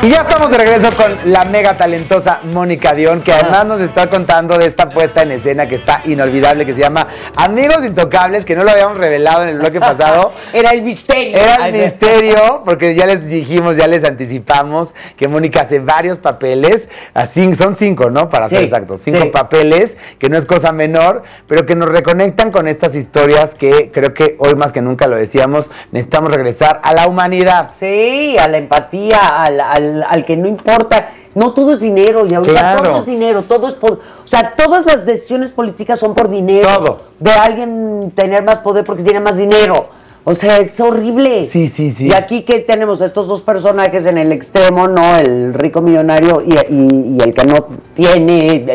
Y ya estamos de regreso con la mega talentosa Mónica Dion, que además nos está contando de esta puesta en escena que está inolvidable, que se llama Amigos Intocables, que no lo habíamos revelado en el bloque pasado. Era el misterio. Era el misterio, porque ya les dijimos, ya les anticipamos que Mónica hace varios papeles, así son 5, ¿no? Para ser exactos, 5 papeles, que no es cosa menor, pero que nos reconectan con estas historias que creo que hoy más que nunca lo decíamos, necesitamos regresar a la humanidad. Sí, a la empatía, al que no importa. No todo es dinero, y ahorita todo es dinero, todo es o sea, todas las decisiones políticas son por dinero. Todo. De alguien tener más poder porque tiene más dinero. O sea, es horrible. Sí. Y aquí que tenemos estos dos personajes en el extremo, ¿no? El rico millonario y el que no tiene